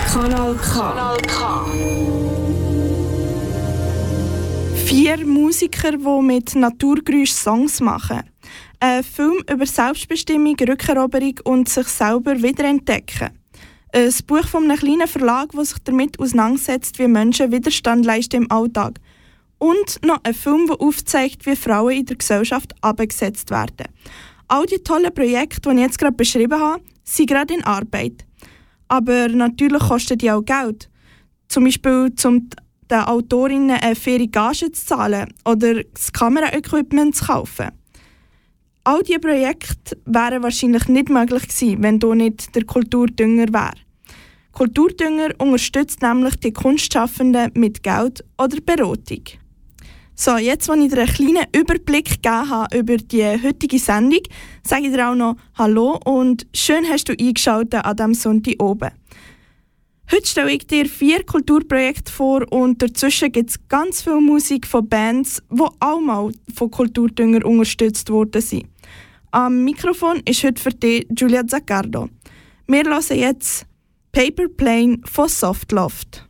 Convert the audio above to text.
Kanal K. 4 Musiker, die mit Naturgeräusch Songs machen. Ein Film über Selbstbestimmung, Rückeroberung und sich selber wiederentdecken. Ein Buch von einem kleinen Verlag, das sich damit auseinandersetzt, wie Menschen Widerstand leisten im Alltag. Und noch ein Film, der aufzeigt, wie Frauen in der Gesellschaft abgesetzt werden. All die tollen Projekte, die ich jetzt gerade beschrieben habe, sind gerade in Arbeit. Aber natürlich kosten die auch Geld. Zum Beispiel, um den Autorinnen eine faire Gage zu zahlen oder das Kameraequipment zu kaufen. All diese Projekte wären wahrscheinlich nicht möglich gewesen, wenn hier nicht der Kulturdünger wäre. Kulturdünger unterstützt nämlich die Kunstschaffenden mit Geld oder Beratung. So, jetzt, als ich dir einen kleinen Überblick gegeben habe über die heutige Sendung, sage ich dir auch noch Hallo und schön hast du eingeschaltet an diesem Sonntag oben. Heute stelle ich dir 4 Kulturprojekte vor und dazwischen gibt es ganz viel Musik von Bands, die auch mal von Kulturdünger unterstützt worden sind. Am Mikrofon ist heute für dich Giulia Zaccardo. Wir hören jetzt Paper Plane von Softloft.